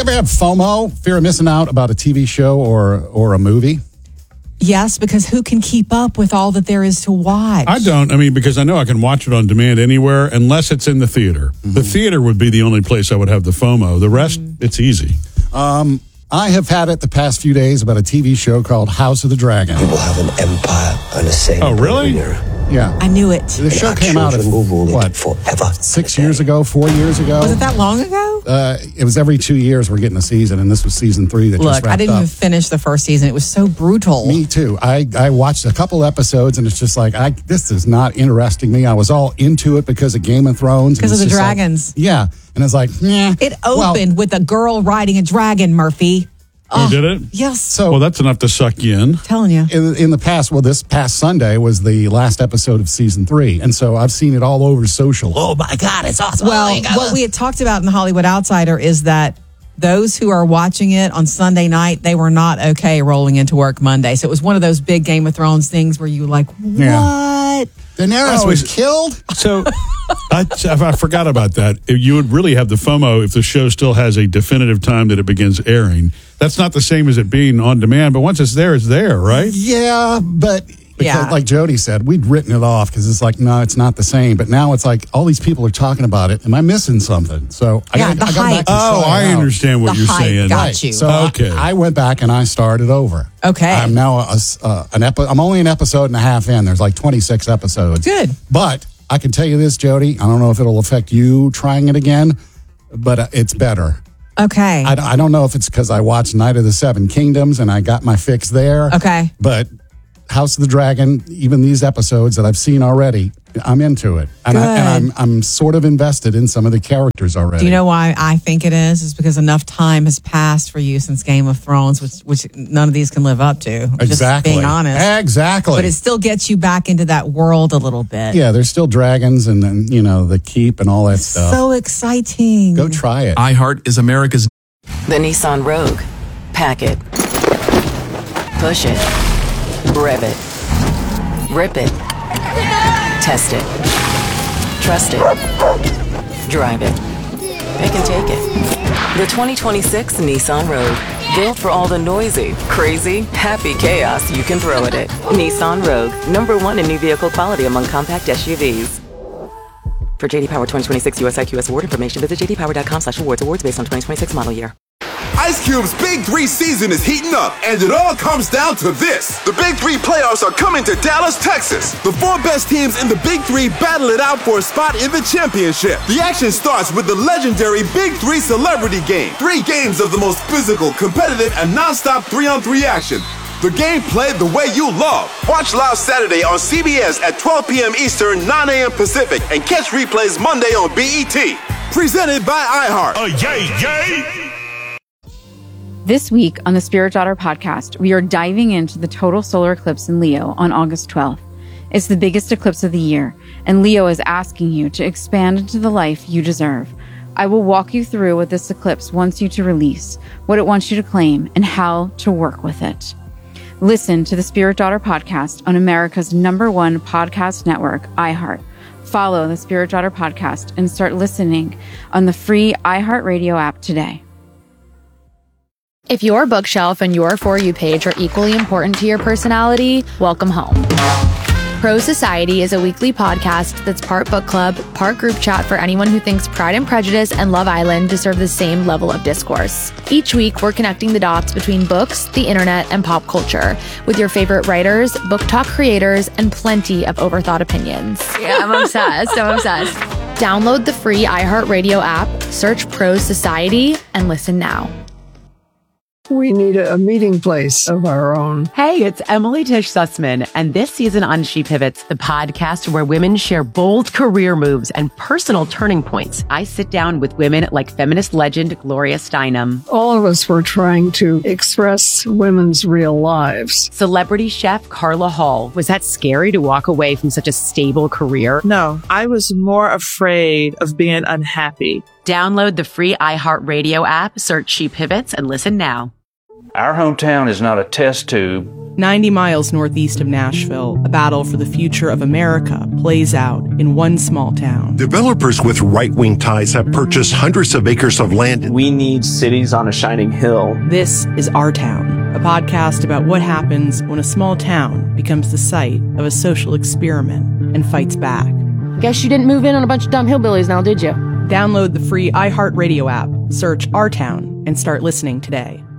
ever have FOMO, fear of missing out about a TV show or a movie? Yes, because who can keep up with all that there is to watch? I don't. I mean, because I know I can watch it on demand anywhere unless it's in the theater. Mm-hmm. The theater would be the only place I would have the FOMO. The rest, it's easy. I have had it the past few days about a TV show called House of the Dragon. We will have an empire and a same. Oh, really? Yeah. I knew it. The show came out forever. 6 years ago, 4 years ago. Was it that long ago? It was every 2 years we're getting a season, and this was season 3 that just wrapped up. I didn't even finish the first season. It was so brutal. Me too. I watched a couple episodes, and it's just like, this is not interesting me. I was all into it because of Game of Thrones. Because of the dragons. Yeah. And it's like, yeah. It opened with a girl riding a dragon, Murphy. Oh, did it? Yes. Well, that's enough to suck you in. Telling you. In the past, this past Sunday was the last episode of season 3. And so I've seen it all over social. Oh my God, it's awesome. Well, what we had talked about in the Hollywood Outsider is that those who are watching it on Sunday night, they were not okay rolling into work Monday. So it was one of those big Game of Thrones things where you were like, what? Yeah. Daenerys was killed? So I forgot about that. You would really have the FOMO if the show still has a definitive time that it begins airing. That's not the same as it being on demand, but once it's there, right? Yeah, but like Jody said, we'd written it off because it's like, no, it's not the same. But now it's like all these people are talking about it. Am I missing something? So I got back and I understand what you're saying. Got you. So I went back and I started over. Okay. I'm now I'm only an episode and a half in. There's like 26 episodes. Good. But I can tell you this, Jody. I don't know if it'll affect you trying it again, but it's better. Okay. I don't know if it's because I watched Night of the Seven Kingdoms and I got my fix there. Okay. But House of the Dragon, even these episodes that I've seen already, I'm into it. And I'm sort of invested in some of the characters already. Do you know why I think it is? It's because enough time has passed for you since Game of Thrones, which none of these can live up to. Exactly. Just being honest. Exactly. But it still gets you back into that world a little bit. Yeah, there's still dragons and then, the keep and all that stuff. So exciting. Go try it. iHeart is America's... The Nissan Rogue. Pack it. Push it. Rev it. Rip it. Test it. Trust it. Drive it. Pick and take it. The 2026 Nissan Rogue. Built for all the noisy, crazy, happy chaos you can throw at it. Nissan Rogue. #1 in new vehicle quality among compact SUVs. For JD Power 2026 US IQS award information, visit jdpower.com/awards. Awards based on 2026 model year. Ice Cube's Big 3 season is heating up, and it all comes down to this. The Big 3 playoffs are coming to Dallas, Texas. The 4 best teams in the Big 3 battle it out for a spot in the championship. The action starts with the legendary Big 3 Celebrity Game. 3 games of the most physical, competitive, and non-stop 3-on-3 action. The game played the way you love. Watch live Saturday on CBS at 12 p.m. Eastern, 9 a.m. Pacific, and catch replays Monday on BET. Presented by iHeart. Yay! This week on the Spirit Daughter podcast, we are diving into the total solar eclipse in Leo on August 12th. It's the biggest eclipse of the year, and Leo is asking you to expand into the life you deserve. I will walk you through what this eclipse wants you to release, what it wants you to claim, and how to work with it. Listen to the Spirit Daughter podcast on America's #1 podcast network, iHeart. Follow the Spirit Daughter podcast and start listening on the free iHeartRadio app today. If your bookshelf and your For You page are equally important to your personality, welcome home. Pro Society is a weekly podcast that's part book club, part group chat for anyone who thinks Pride and Prejudice and Love Island deserve the same level of discourse. Each week, we're connecting the dots between books, the internet, and pop culture with your favorite writers, book talk creators, and plenty of overthought opinions. Yeah, I'm obsessed. Download the free iHeartRadio app, search Pro Society, and listen now. We need a meeting place of our own. Hey, it's Emily Tish Sussman, and this season on She Pivots, the podcast where women share bold career moves and personal turning points. I sit down with women like feminist legend Gloria Steinem. All of us were trying to express women's real lives. Celebrity chef Carla Hall. Was that scary to walk away from such a stable career? No, I was more afraid of being unhappy. Download the free iHeartRadio app, search She Pivots, and listen now. Our hometown is not a test tube 90 miles northeast of Nashville, a battle for the future of America plays out in one small town. Developers with right-wing ties have purchased hundreds of acres of land. We need cities on a shining hill. This is Our Town, a podcast about what happens when a small town becomes the site of a social experiment and fights back. Guess you didn't move in on a bunch of dumb hillbillies now, did you? Download the free iHeartRadio app, search Our Town, and start listening today.